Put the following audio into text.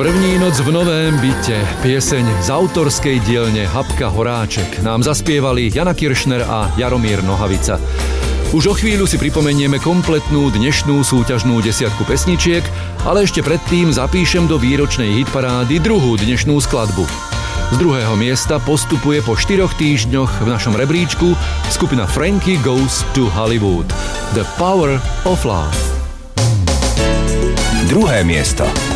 První noc v novém byte, pieseň z autorskej dielne Habka Horáček nám zaspievali Jana Kiršner a Jaromír Nohavica. Už o chvíľu si pripomenieme kompletnú dnešnú súťažnú desiatku pesničiek, ale ešte predtým zapíšem do výročnej hitparády druhú dnešnú skladbu. Z druhého miesta postupuje po 4 týždňoch v našom rebríčku skupina Frankie Goes to Hollywood. The Power of Love. Druhé miesto.